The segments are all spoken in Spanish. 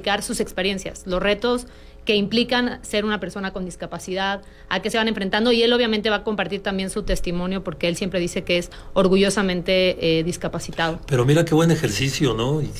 platicar sus experiencias, los retos que implican ser una persona con discapacidad, a qué se van enfrentando, y él obviamente va a compartir también su testimonio porque él siempre dice que es orgullosamente discapacitado. Pero mira qué buen ejercicio, ¿no? Y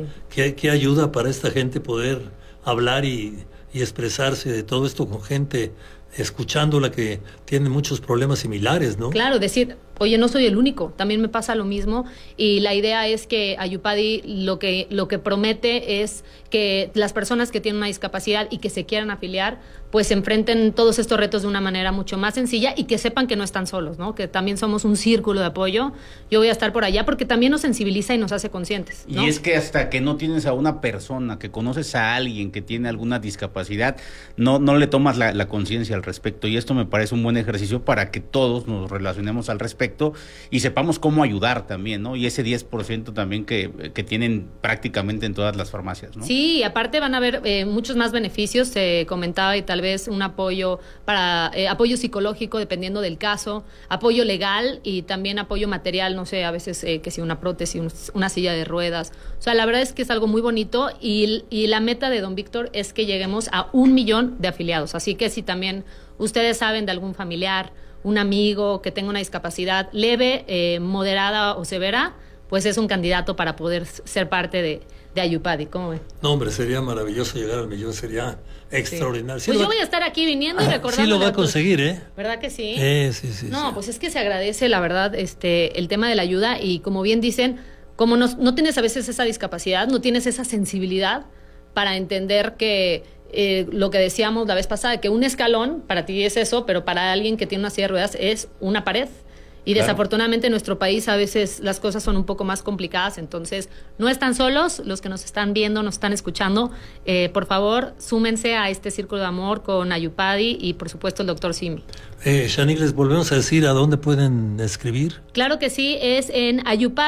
qué ayuda para esta gente poder hablar y expresarse de todo esto con gente escuchándola que tiene muchos problemas similares, ¿no? Claro, decir, oye, no soy el único, también me pasa lo mismo, y la idea es que Ayupadi lo que promete es que las personas que tienen una discapacidad y que se quieran afiliar, pues enfrenten todos estos retos de una manera mucho más sencilla y que sepan que no están solos, ¿no? Que también somos un círculo de apoyo. Yo voy a estar por allá porque también nos sensibiliza y nos hace conscientes, ¿no? Y es que hasta que no tienes a una persona, que conoces a alguien que tiene alguna discapacidad, no le tomas la conciencia al respecto, y esto me parece un buen ejercicio para que todos nos relacionemos al respecto y sepamos cómo ayudar también, ¿no? Y ese 10% también que tienen prácticamente en todas las farmacias, ¿no? Sí, y aparte van a haber muchos más beneficios, se comentaba, y tal vez un apoyo para apoyo psicológico dependiendo del caso, apoyo legal y también apoyo material, no sé, a veces que si una prótesis, una silla de ruedas. O sea, la verdad es que es algo muy bonito, y la meta de don Víctor es que lleguemos a 1 millón de afiliados. Así que si también ustedes saben de algún familiar, un amigo que tenga una discapacidad leve, moderada o severa, pues es un candidato para poder ser parte de Ayupadi. ¿Cómo ven? No, hombre, sería maravilloso llegar al millón, sería extraordinario. Sí. Pues yo voy a estar aquí viniendo y recordando. Sí lo va a conseguir, ¿eh? ¿Verdad que sí? Sí. No, pues es que se agradece, la verdad, el tema de la ayuda, y como bien dicen, como no tienes a veces esa discapacidad, no tienes esa sensibilidad para entender que lo que decíamos la vez pasada, que un escalón para ti es eso, pero para alguien que tiene una silla de ruedas es una pared. Y claro, desafortunadamente en nuestro país a veces las cosas son un poco más complicadas, entonces no están solos los que nos están viendo, nos están escuchando. Por favor, súmense a este círculo de amor con Ayupadi y por supuesto el doctor Simi. Shanique, ¿les volvemos a decir a dónde pueden escribir? Claro que sí, es en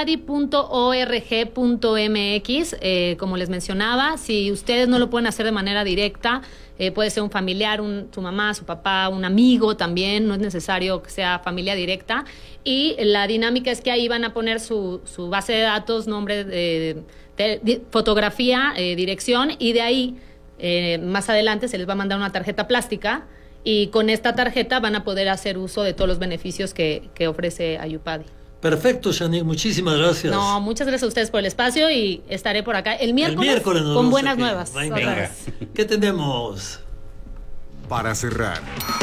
ayupadi.org.mx, como les mencionaba. Si ustedes no lo pueden hacer de manera directa, puede ser un familiar, su mamá, su papá, un amigo también, no es necesario que sea familia directa. Y la dinámica es que ahí van a poner su base de datos, nombre, fotografía, dirección, y de ahí más adelante se les va a mandar una tarjeta plástica, y con esta tarjeta van a poder hacer uso de todos los beneficios que ofrece Ayupadi. Perfecto, Shanique, muchísimas gracias. No, muchas gracias a ustedes por el espacio, y estaré por acá el miércoles con buenas nuevas. Venga. ¿Qué tenemos? Para cerrar,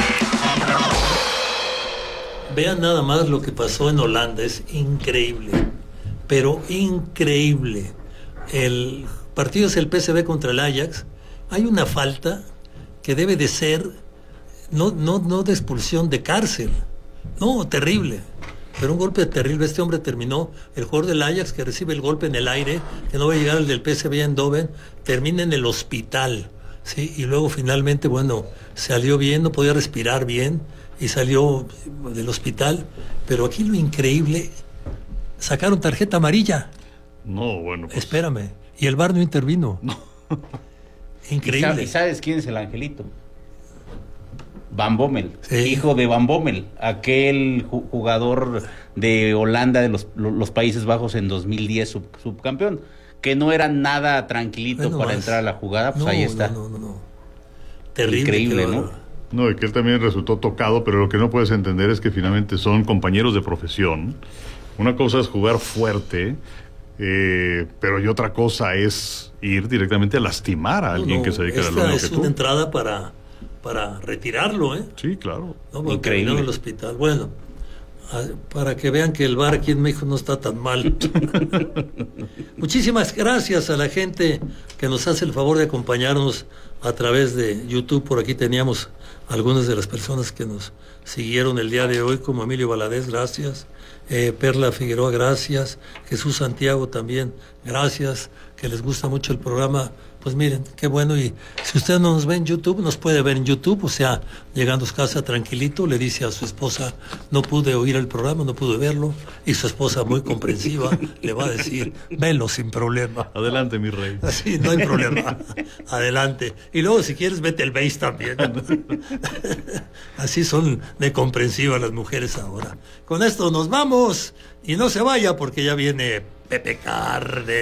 vean nada más lo que pasó en Holanda, es increíble, pero increíble. El partido es el PSV contra el Ajax. Hay una falta que debe de ser no de expulsión, de cárcel. No, terrible. Pero un golpe terrible. Este hombre terminó, el jugador del Ajax que recibe el golpe en el aire, que no va a llegar el del PSV Eindhoven, termina en el hospital, ¿sí? Y luego finalmente, bueno, salió bien, no podía respirar bien y salió del hospital. Pero aquí lo increíble, sacaron tarjeta amarilla. No, bueno, pues... Espérame. Y el VAR no intervino. No. Increíble. ¿Y sabes quién es el angelito? Van Bommel, sí, hijo de Van Bommel, aquel jugador de Holanda de los Países Bajos en 2010, subcampeón, que no era nada tranquilito para entrar a la jugada, pues ahí está. No. Terrible. Increíble, ¿no? No, y que él también resultó tocado, pero lo que no puedes entender es que finalmente son compañeros de profesión. Una cosa es jugar fuerte, pero y otra cosa es ir directamente a lastimar a alguien que se dedica a lo mismo que tú. Esta es una entrada para retirarlo, ¿eh? Sí, claro. No, increíble. En el hospital. Bueno, para que vean que el VAR aquí en México no está tan mal. Muchísimas gracias a la gente que nos hace el favor de acompañarnos a través de YouTube. Por aquí teníamos algunas de las personas que nos siguieron el día de hoy, como Emilio Valadez, gracias. Perla Figueroa, gracias. Jesús Santiago también, gracias. Que les gusta mucho el programa. Pues miren, qué bueno. Y si usted no nos ve en YouTube, nos puede ver en YouTube. O sea, llegando a su casa tranquilito, le dice a su esposa, no pude oír el programa, no pude verlo. Y su esposa, muy comprensiva, le va a decir, velo sin problema. Adelante, mi rey. Sí, no hay problema. Adelante. Y luego, si quieres, vete el Base también. Así son de comprensivas las mujeres ahora. Con esto nos vamos. Y no se vaya porque ya viene Pepe Cárdenas.